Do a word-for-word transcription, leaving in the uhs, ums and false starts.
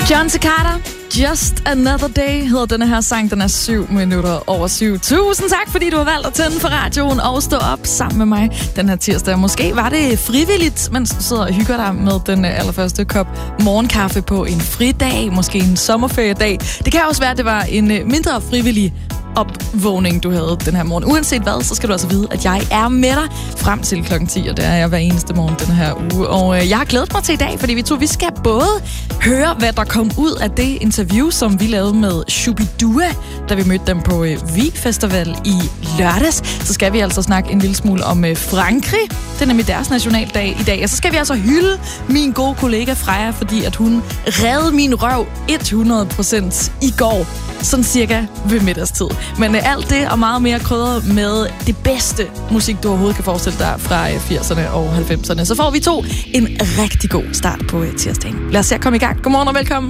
John Cicada, Just Another Day hedder denne her sang. Den er syv minutter over syv. Tusind tak, fordi du har valgt at tænde for radioen og stå op sammen med mig den her tirsdag. Måske var det frivilligt, mens du sidder og hygger dig med den allerførste kop morgenkaffe på en fridag, måske en sommerferiedag. Det kan også være, at det var en mindre frivillig opvågning, du havde den her morgen. Uanset hvad, så skal du altså vide, at jeg er med dig frem til klokken ti, og det er jeg hver eneste morgen den her uge. Og øh, jeg har glædet mig til i dag, fordi vi to, vi skal både høre, hvad der kom ud af det interview, som vi lavede med Shubidua, da vi mødte dem på øh, Vig Festival i lørdags. Så skal vi altså snakke en lille smule om øh, Frankrig. Det er nemlig deres nationaldag i dag. Og så skal vi altså hylde min gode kollega Freja, fordi at hun reddede min røv hundrede procent i går. Sådan cirka ved middagstid. Men øh, alt det og meget mere krydret med det bedste musik, du overhovedet kan forestille dig fra øh, firserne og halvfemserne. Så får vi to en rigtig god start på øh, tirsdagen. Lad os se at komme i gang. Godmorgen og velkommen.